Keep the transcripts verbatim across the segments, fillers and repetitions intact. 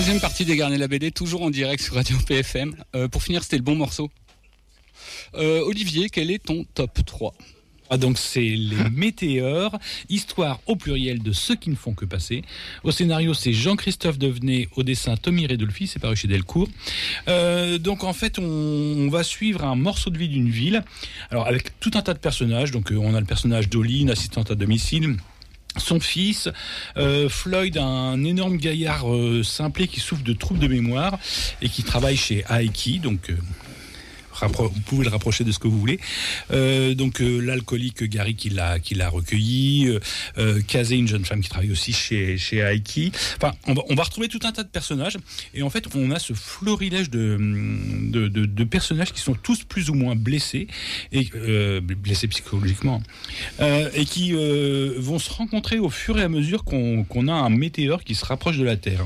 Troisième partie des Garnets la B D, toujours en direct sur Radio P F M. Euh, pour finir, c'était le bon morceau. Euh, Olivier, quel est ton top trois ? Ah, donc c'est les Météores, histoire au pluriel de ceux qui ne font que passer. Au scénario, c'est Jean-Christophe Devenay, au dessin Tommy Redolfi, c'est paru chez Delcourt. Euh, donc en fait, on, on va suivre un morceau de vie d'une ville, alors avec tout un tas de personnages. Donc euh, on a le personnage d'Olly, une assistante à domicile. Son fils, euh, Floyd, un énorme gaillard euh, simplé qui souffre de troubles de mémoire et qui travaille chez Aiki, donc euh, rappro- vous pouvez le rapprocher de ce que vous voulez. Euh, donc euh, l'alcoolique Gary qui l'a qui l'a recueilli, euh, euh, Kazé, une jeune femme qui travaille aussi chez chez Aiki. Enfin, on va on va retrouver tout un tas de personnages et en fait on a ce florilège de de, de, de personnages qui sont tous plus ou moins blessés et euh, blessés psychologiquement euh, et qui euh, vont se rencontrer au fur et à mesure qu'on qu'on a un météore qui se rapproche de la Terre.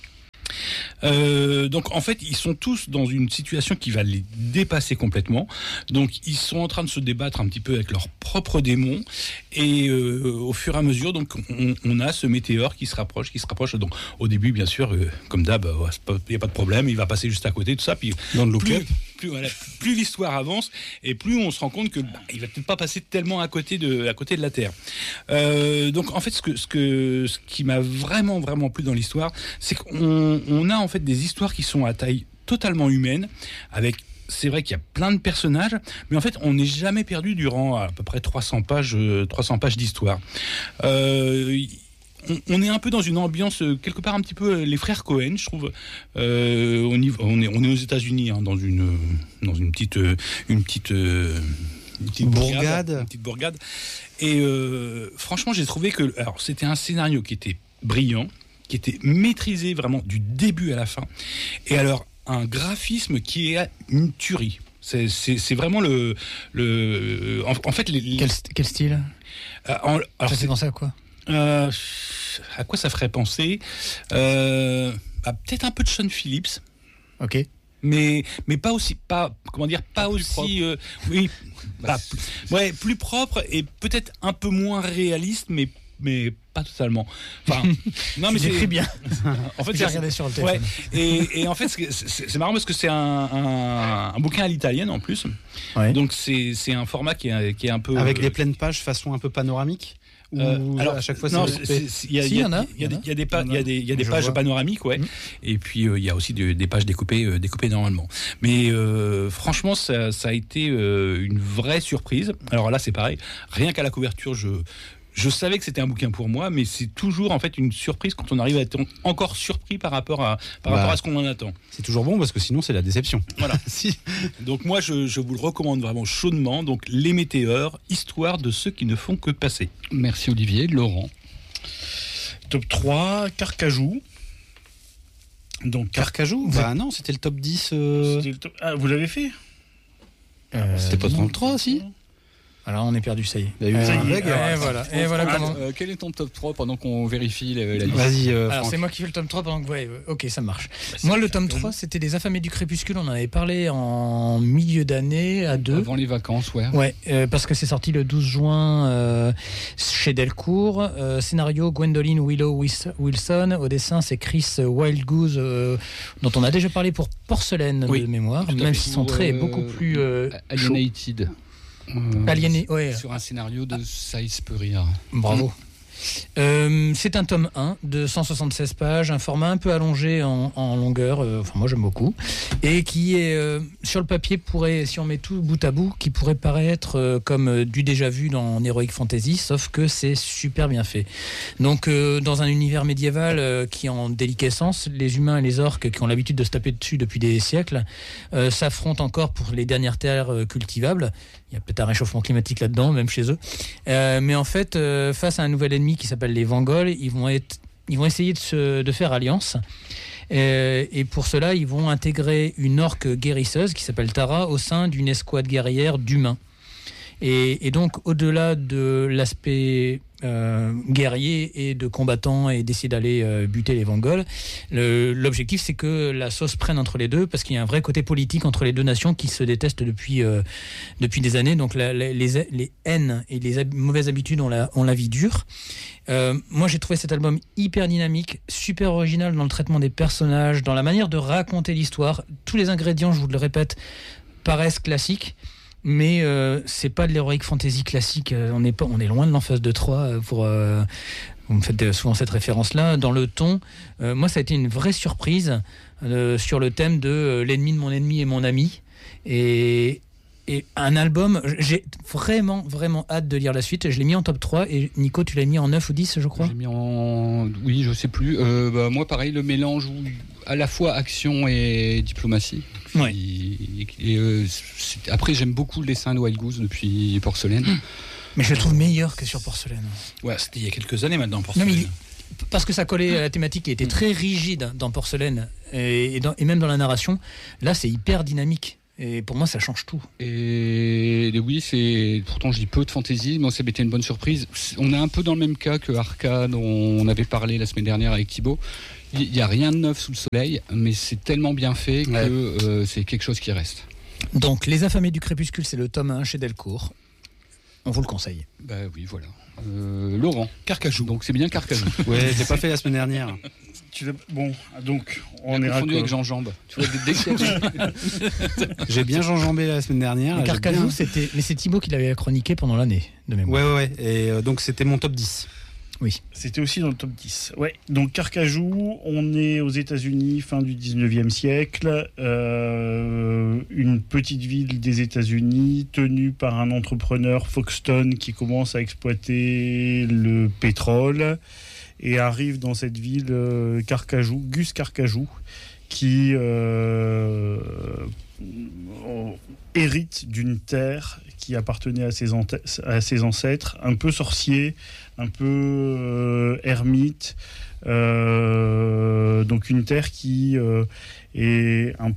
Euh, donc en fait ils sont tous dans une situation qui va les dépasser complètement, donc ils sont en train de se débattre un petit peu avec leurs propres démons et euh, au fur et à mesure donc on, on a ce météore qui se rapproche qui se rapproche donc au début bien sûr euh, comme d'hab il n'y a pas de problème, il va passer juste à côté tout ça, puis dans le plus, plus, voilà, plus l'histoire avance et plus on se rend compte que bah, il va peut-être pas passer tellement à côté de, à côté de la Terre. Euh, donc en fait ce, que, ce, que, ce qui m'a vraiment vraiment plu dans l'histoire, c'est qu'on on a en fait des histoires qui sont à taille totalement humaine, avec, c'est vrai qu'il y a plein de personnages, mais en fait on n'est jamais perdu durant à peu près trois cents pages, trois cents pages d'histoire. Euh, on, on est un peu dans une ambiance quelque part un petit peu les frères Cohen, je trouve. Euh, on, y, on, est, on est aux États-Unis, hein, dans une dans une petite une petite Une petite bourgade, bourgade. Une petite bourgade. Et euh, franchement, j'ai trouvé que alors c'était un scénario qui était brillant, qui était maîtrisé vraiment du début à la fin. Et alors un graphisme qui est une tuerie. C'est, c'est, c'est vraiment le le. En, en fait, les, les... Quel, quel style euh, en, alors ça fait penser à quoi euh, À quoi ça ferait penser euh, bah, peut-être un peu de Sean Phillips. Ok. Mais, mais pas aussi, pas, comment dire, pas, pas aussi, euh, oui, bah, plus, ouais, plus propre et peut-être un peu moins réaliste, mais, mais pas totalement. Enfin, non, mais c'est très bien. En fait, j'ai regardé sur le téléphone. Ouais, et, et en fait, c'est, c'est, c'est marrant parce que c'est un, un, un bouquin à l'italienne en plus. Ouais. Donc c'est, c'est un format qui est, qui est un peu avec euh, des pleines pages façon un peu panoramique. Ou euh, alors à chaque fois, non, c'est il y a, si, y, y, y, y, y a des pa- il y a des il y a des pages panoramiques, ouais. Mmh. Et puis il euh, y a aussi de, des pages découpées euh, découpées normalement. Mais euh, franchement, ça, ça a été euh, une vraie surprise. Alors là, c'est pareil. Rien qu'à la couverture, je Je savais que c'était un bouquin pour moi, mais c'est toujours en fait une surprise quand on arrive à être encore surpris par rapport à par bah, rapport à ce qu'on en attend. C'est toujours bon parce que sinon c'est la déception. Voilà. Si. Donc moi je, je vous le recommande vraiment chaudement. Donc Les Météores, histoire de ceux qui ne font que passer. Merci Olivier. Laurent. Top trois, Carcajou. Donc Carcajou. Bah non, c'était le top dix. Euh... C'était le top... Ah, vous l'avez fait euh, C'était pas trente-trois aussi. Alors on est perdu, ça y est. Il y a eu euh, un et, bug, et voilà. Et voilà comment. Euh, quel est ton top trois pendant qu'on vérifie la, la liste? Vas-y. Euh, Alors Franck. c'est moi qui fais le tome trois pendant que ouais, ok, ça marche. Bah, moi le tome trois, c'était Les Affamés du Crépuscule, on en avait parlé en milieu d'année à deux. Avant les vacances, ouais. Ouais, euh, parce que c'est sorti le douze juin euh, chez Delcourt. Euh, scénario Gwendoline Willow Wilson, au dessin c'est Chris Wildgoose euh, dont on a déjà parlé pour Porcelaine oui, de mémoire, même si son trait euh, est beaucoup plus euh, Alienated. Euh, Aliéné, ouais. Sur un scénario de Saïs Perir. Bravo. Mmh. Euh, c'est un tome un de cent soixante-seize pages, un format un peu allongé en, en longueur, euh, enfin moi j'aime beaucoup, et qui est euh, sur le papier pourrait, si on met tout bout à bout, qui pourrait paraître euh, comme euh, du déjà vu dans Heroic Fantasy, sauf que c'est super bien fait. Donc euh, dans un univers médiéval euh, qui est en déliquescence, les humains et les orques qui ont l'habitude de se taper dessus depuis des siècles euh, s'affrontent encore pour les dernières terres euh, cultivables. Il y a peut-être un réchauffement climatique là-dedans, même chez eux. Euh, mais en fait, euh, face à un nouvel ennemi qui s'appelle les Vangols, ils vont, être, ils vont essayer de, se, de faire alliance. Euh, et pour cela, ils vont intégrer une orque guérisseuse qui s'appelle Tara au sein d'une escouade guerrière d'humains. Et, et donc, au-delà de l'aspect euh, guerrier et de combattant et d'essayer d'aller euh, buter les Mongols, le, l'objectif, c'est que la sauce prenne entre les deux, parce qu'il y a un vrai côté politique entre les deux nations qui se détestent depuis, euh, depuis des années. Donc, la, la, les, les haines et les hab- mauvaises habitudes ont la, ont la vie dure. Euh, moi, j'ai trouvé cet album hyper dynamique, super original dans le traitement des personnages, dans la manière de raconter l'histoire. Tous les ingrédients, je vous le répète, paraissent classiques, mais euh, c'est pas de l'heroic fantasy classique. Euh, on est pas, on est loin de l'Emphase de Troie. Pour, euh, vous me faites souvent cette référence-là. Dans le ton, euh, moi, ça a été une vraie surprise euh, sur le thème de euh, l'ennemi de mon ennemi est mon ami. Et Et un album, j'ai vraiment, vraiment hâte de lire la suite. Je l'ai mis en top trois et Nico, tu l'as mis en neuf ou dix, je crois. J'ai mis en... Oui, je sais plus. Euh, bah, moi, pareil, le mélange où à la fois action et diplomatie. Ouais. Et, et, euh, c'est... Après, j'aime beaucoup le dessin de Wild Goose depuis Porcelaine. Mais je le trouve meilleur que sur Porcelaine. Ouais, c'était il y a quelques années maintenant, Porcelaine. Non, mais il... Parce que ça collait à la thématique qui était très rigide dans Porcelaine et, et, dans... et même dans la narration. Là, c'est hyper dynamique. Et pour moi, ça change tout. Et, et oui, c'est pourtant je dis peu de fantaisie, mais ça a été une bonne surprise. On est un peu dans le même cas que Arcade, dont on avait parlé la semaine dernière avec Thibaut. Il n'y a rien de neuf sous le soleil, mais c'est tellement bien fait Ouais. que euh, c'est quelque chose qui reste. Donc, Les Affamés du Crépuscule, c'est le tome un chez Delcourt. On vous le conseille. Bah oui, voilà. Euh, Laurent. Carcajou. Donc c'est bien Carcajou. Ouais, j'ai pas fait la semaine dernière. Tu l'as- Bon, donc, on On est est confondu avec raccord. Jean Jambe. Tu vois, dès, dès qu'il y a- J'ai bien enjambé la semaine dernière. Mais j'ai Carcajou, bien- c'était... Mais c'est Thibaut qui l'avait chroniqué pendant l'année, de mémoire. Ouais, ouais, ouais. Et euh, donc c'était mon top dix. Oui. C'était aussi dans le top dix. Ouais. Donc Carcajou, on est aux États-Unis, fin du dix-neuvième siècle. Euh, une petite ville des États-Unis tenue par un entrepreneur, Foxton, qui commence à exploiter le pétrole. Et arrive dans cette ville euh, Carcajou, Gus Carcajou, qui euh, euh, hérite d'une terre qui appartenait à ses, ante- à ses ancêtres, un peu sorcier, un peu euh, ermite, euh, donc une terre qui euh, est un,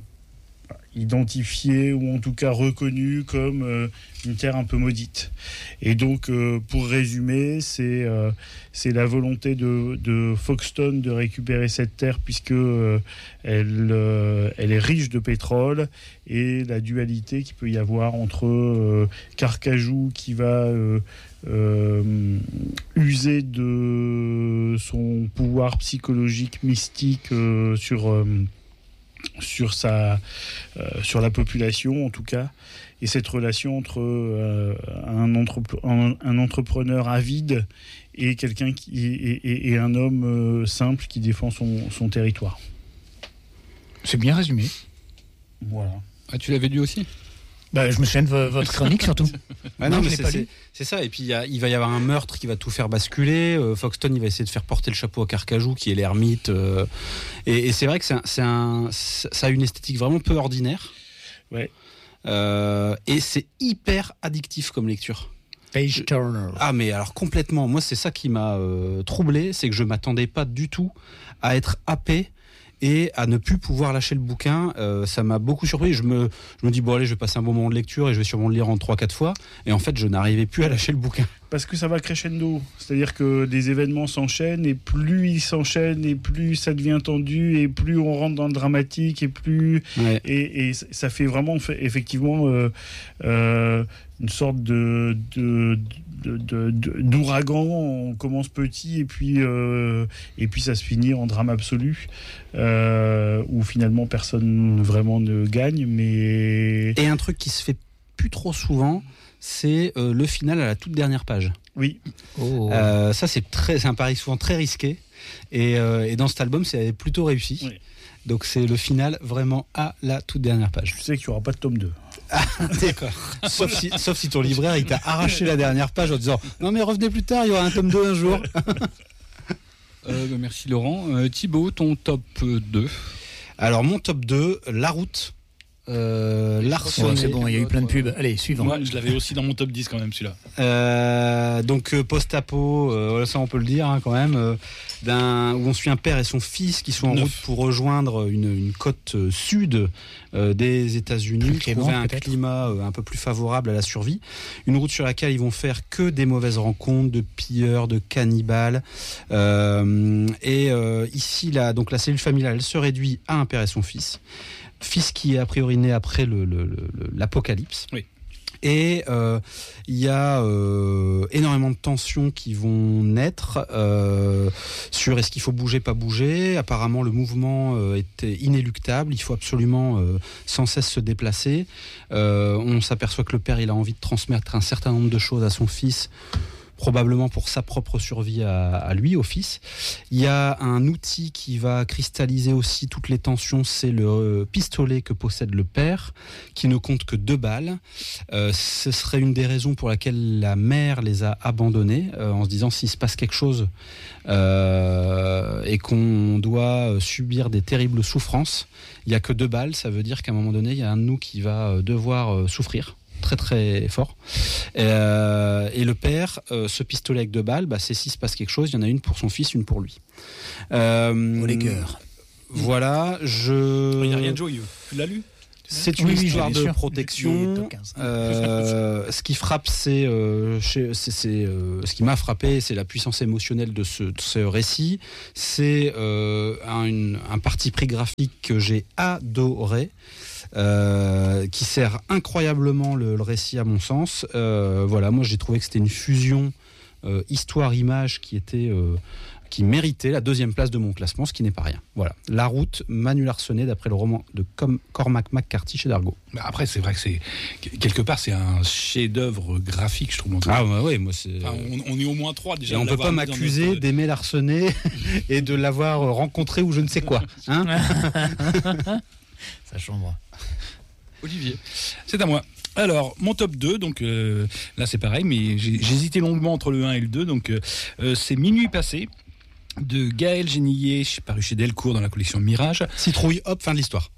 identifiée ou en tout cas reconnue comme euh, une terre un peu maudite. Et donc, euh, pour résumer, c'est euh, c'est la volonté de, de Foxton de récupérer cette terre puisque euh, elle, euh, elle est riche de pétrole, et la dualité qu'il peut y avoir entre euh, Carcajou qui va euh, euh, user de son pouvoir psychologique mystique euh, sur euh, sur sa euh, sur la population en tout cas, et cette relation entre euh, un, entrep- un, un entrepreneur avide et quelqu'un qui et, et, et un homme euh, simple qui défend son, son territoire. C'est bien résumé. Voilà. Ah, tu l'avais lu aussi? Bah, je me souviens de vo- votre chronique, surtout. Ouais, Non, non, je mais l'ai c'est, pas c'est, lu. c'est ça. Et puis il, y a- il va y avoir un meurtre qui va tout faire basculer. Euh, Foxton, il va essayer de faire porter le chapeau à Carcajou, qui est l'ermite. euh, et, et c'est vrai que c'est un, c'est un- ça a une esthétique vraiment peu ordinaire. Ouais. Euh, et c'est hyper addictif comme lecture. Page Turner. Ah, mais alors complètement. Moi, c'est ça qui m'a euh, troublé, c'est que je m'attendais pas du tout à être happé et à ne plus pouvoir lâcher le bouquin. Euh, ça m'a beaucoup surpris. Je me, je me dis, bon allez, je vais passer un bon moment de lecture et je vais sûrement le lire en trois quatre fois. Et en fait, je n'arrivais plus à lâcher le bouquin. Parce que ça va crescendo, c'est-à-dire que des événements s'enchaînent, et plus ils s'enchaînent, et plus ça devient tendu, et plus on rentre dans le dramatique, et plus Ouais. et, et ça fait vraiment fait- effectivement euh, euh, une sorte de, de, de, de- de- d'ouragan. On commence petit et puis euh, et puis ça se finit en drame absolu, euh, où finalement personne vraiment ne gagne, mais Et un truc qui se fait plus trop souvent, c'est euh, le final à la toute dernière page. oui. Oh. Euh, ça, c'est, très, c'est un pari souvent très risqué. Et, euh, et dans cet album, c'est plutôt réussi. Oui. Donc c'est le final vraiment à la toute dernière page. Tu sais qu'il n'y aura pas de tome deux. D'accord. Sauf si, sauf si ton libraire, il t'a arraché la dernière page en disant « Non mais revenez plus tard, il y aura un tome deux un jour. Euh, bah, merci Laurent. Euh, Thibaut, ton top deux. » Alors mon top deux, La Route. euh, Larsonnet. Oh, c'est bon, il y a eu plein de pubs. Allez, suivant. Moi, je l'avais aussi dans mon top dix quand même, celui-là. Euh, donc euh, post-apo, euh, ça on peut le dire hein, quand même, euh, d'un, où on suit un père et son fils qui sont en Neuf. route pour rejoindre une, une côte euh, sud euh, des États-Unis, Plus clément, trouver un peut-être. climat euh, un peu plus favorable à la survie. Une route sur laquelle ils vont faire que des mauvaises rencontres, de pilleurs, de cannibales. Euh, et euh, ici, là, donc la cellule familiale, elle se réduit à un père et son fils. Fils qui est a priori né après le, le, le, l'apocalypse. Oui. Et euh, il y a euh, énormément de tensions qui vont naître euh, sur est-ce qu'il faut bouger, pas bouger. Apparemment, le mouvement euh, est inéluctable. Il faut absolument euh, sans cesse se déplacer. Euh, on s'aperçoit que le père, il a envie de transmettre un certain nombre de choses à son fils, probablement pour sa propre survie à, à lui, au fils. Il y a un outil qui va cristalliser aussi toutes les tensions, c'est le euh, pistolet que possède le père, qui ne compte que deux balles. Euh, ce serait une des raisons pour laquelle la mère les a abandonnés, euh, en se disant s'il se passe quelque chose euh, et qu'on doit subir des terribles souffrances, il n'y a que deux balles, ça veut dire qu'à un moment donné, il y a un de nous qui va devoir euh, souffrir très très fort. Euh, et le père, euh, ce pistolet avec deux balles, bah, c'est s'il se passe quelque chose, il y en a une pour son fils, une pour lui. Euh, Oh, les cœurs. Voilà, je... Il n'y a rien de joyeux. Tu l'as lu? C'est une Oui, oui, histoire bien de sûr. protection. Il est top quinze. Euh, ce qui frappe, c'est, euh, chez- c'est, c'est, euh, ce qui m'a frappé, c'est la puissance émotionnelle de ce, de ce récit. C'est euh, un, une- un parti pris graphique que j'ai adoré. Euh, qui sert incroyablement le, le récit à mon sens. Euh, voilà, moi j'ai trouvé que c'était une fusion euh, histoire-image qui était euh, qui méritait la deuxième place de mon classement, ce qui n'est pas rien. Voilà, La Route, Manu Larsonnet, d'après le roman de Com- Cormac McCarthy chez Dargaud. Bah après, c'est vrai que c'est quelque part c'est un chef-d'œuvre graphique, je trouve. en tout cas. Ah ouais, ouais, moi c'est. Enfin, on, on est au moins trois déjà. Et on de peut pas l'avoir mis dans m'accuser notre- d'aimer Larsonnet et de l'avoir rencontré ou je ne sais quoi. Hein Ça chambre. Olivier. C'est à moi. Alors, mon top deux, donc euh, là c'est pareil, mais j'ai j'ai hésité longuement entre le un et le deux, donc euh, euh, c'est Minuit passé de Gaël Génillier, paru chez Delcourt dans la collection Mirage. Citrouille, hop, fin de l'histoire.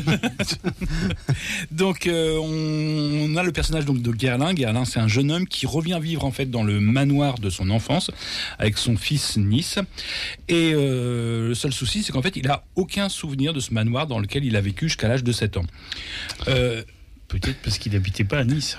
Donc euh, on, on a le personnage donc de Guerlain. Guerlain, c'est un jeune homme qui revient vivre en fait dans le manoir de son enfance avec son fils Nice. Et euh, le seul souci, c'est qu'en fait, il a aucun souvenir de ce manoir dans lequel il a vécu jusqu'à l'âge de sept ans. Euh, Peut-être parce qu'il n'habitait pas à Nice.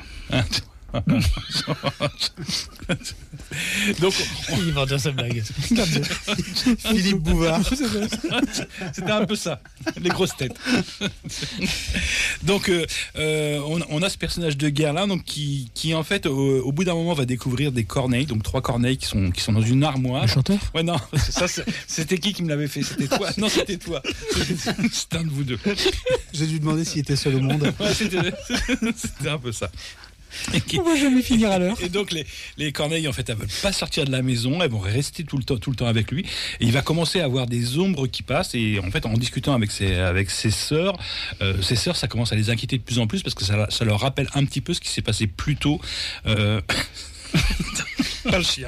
donc, Il va dire sa blague. Philippe Bouvard. c'était un peu ça, les grosses têtes. Donc, euh, euh, on, on a ce personnage de Guerlain, donc qui, qui en fait, au, au bout d'un moment, va découvrir des corneilles, donc trois corneilles qui sont, qui sont dans une armoire. Le chanteur. Ouais, non, ça, c'est- c'était qui qui me l'avait fait? C'était toi? Non, c'était toi. C'était un de vous deux. J'ai dû demander s'il était seul au monde. Ouais, c'était, c'était un peu ça. Et, qui- On va jamais finir à l'heure. et donc les, les corneilles en fait elles veulent pas sortir de la maison, elles vont rester tout le temps tout le temps avec lui et il va commencer à avoir des ombres qui passent et en fait en discutant avec ses avec ses sœurs, euh, ses sœurs ça commence à les inquiéter de plus en plus parce que ça, ça leur rappelle un petit peu ce qui s'est passé plus tôt. Euh... pas le chien.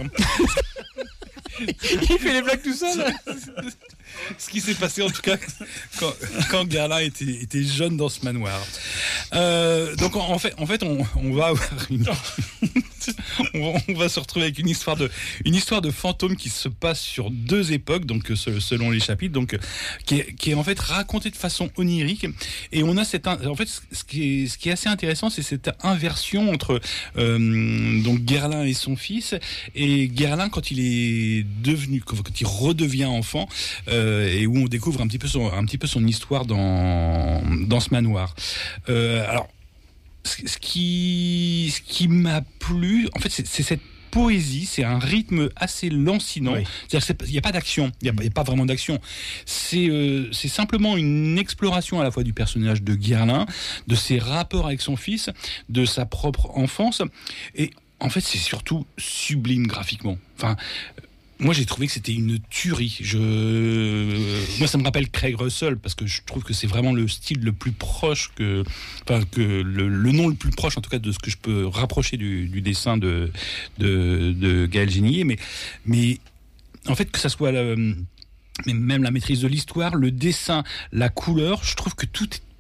Il fait les blagues tout seul. Ce qui s'est passé en tout cas quand, quand Guerlain était, était jeune dans ce manoir. Euh, donc en, en fait, en fait on, on va avoir une... on, va, on va se retrouver avec une histoire de une histoire de fantôme qui se passe sur deux époques, donc se- selon les chapitres, donc qui est, qui est en fait racontée de façon onirique. Et on a cette in- en fait ce qui est ce qui est assez intéressant, c'est cette inversion entre euh, donc Guerlain et son fils et Guerlain quand il est devenu quand il redevient enfant. Euh, et où on découvre un petit peu son, un petit peu son histoire dans, dans ce manoir. Euh, alors, ce, ce qui, ce qui m'a plu, en fait, c'est, c'est cette poésie, c'est un rythme assez lancinant. Oui. C'est-à-dire qu'il n'y a pas d'action, il n'y a, a pas vraiment d'action. C'est, euh, c'est simplement une exploration à la fois du personnage de Guerlain, de ses rapports avec son fils, de sa propre enfance. Et en fait, c'est surtout sublime graphiquement. Enfin, moi, j'ai trouvé que c'était une tuerie. Je... Moi, ça me rappelle Craig Russell, parce que je trouve que c'est vraiment le style le plus proche que... Enfin, que le, le nom le plus proche, en tout cas, de ce que je peux rapprocher du, du dessin de, de, de Gaël Génillier. Mais, mais en fait, que ça soit... La, mais même la maîtrise de l'histoire, le dessin, la couleur, je trouve que tout est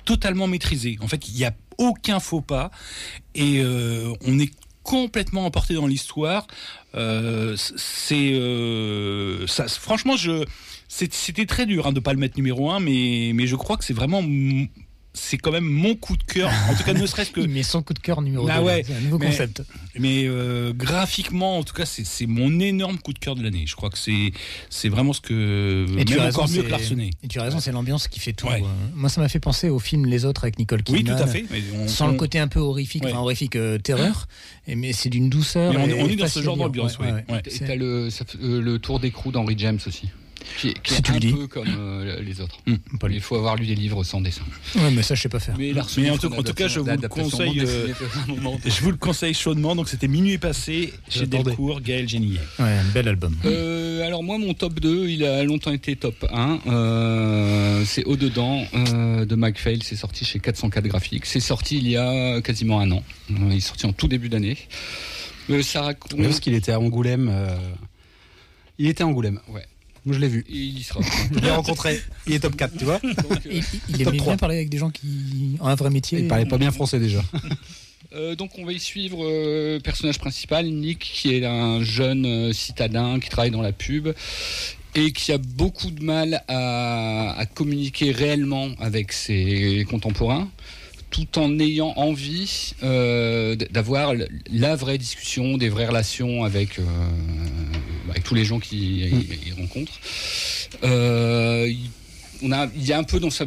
totalement maîtrisé. En fait, il n'y a aucun faux pas et euh, on est complètement emporté dans l'histoire. Euh, c'est euh, ça, franchement, je, c'était très dur hein, de pas le mettre numéro un, mais mais je crois que c'est vraiment c'est quand même mon coup de cœur, en tout cas ne serait-ce que... Il met son coup de cœur numéro ah deux, ouais, c'est un nouveau mais, concept. Mais euh, graphiquement, en tout cas, c'est, c'est mon énorme coup de cœur de l'année. Je crois que c'est, c'est vraiment ce que... Et tu même as raison, encore mieux c'est- que Larsenet. Et tu as raison, c'est l'ambiance qui fait tout. Ouais. euh. Moi, ça m'a fait penser au film Les Autres avec Nicole Oui, Kidman. tout à fait. Mais on, Sans on- le côté un peu horrifique, Ouais. enfin horrifique euh, terreur, et, mais c'est d'une douceur. Mais on- et- on est et dans ce facile genre à lire. d'ambiance, Ouais, oui. ouais. Ouais. Et C'est- t'as le, ça fait- euh, le tour d'écrou d'Henry James aussi, qui est, qui Si est tu un le dis. peu comme euh, les autres. Hum, pas Il faut avoir lu des livres sans dessin. Ouais, mais ça, je sais pas faire. Mais, Larsenet, Mais en c'est tout- une en tout cas, je vous le adaptation conseille, bande euh, dessinée de un moment. Je vous le conseille chaudement. Donc, c'était Minuit passé chez J'attendais. Delcourt, Gaël Génillet. Ouais, un bel album. Euh, alors moi mon top deux il a longtemps été top un, euh, c'est Au-dedans euh, de Mike Fail, c'est sorti chez quatre cent quatre Graphiques, c'est sorti il y a quasiment un an. Euh, il est sorti en tout début d'année. Euh, ça raconte... Ouais, parce qu'il était à Angoulême. euh, Il était à Angoulême. Ouais. Moi, je l'ai vu. Et il y sera. Je l'ai rencontré. Il est top quatre, tu vois. Donc, euh, Il, il Top aimait trois. bien parler avec des gens qui ont un vrai métier. Il parlait pas bien français déjà. Euh, donc on va y suivre euh, personnage principal, Nick, qui est un jeune euh, citadin qui travaille dans la pub et qui a beaucoup de mal à, à communiquer réellement avec ses contemporains, tout en ayant envie euh, d- d'avoir l- la vraie discussion, des vraies relations avec, euh, avec tous les gens qu'il il rencontre. Euh, il- on a, il y a un peu dans sa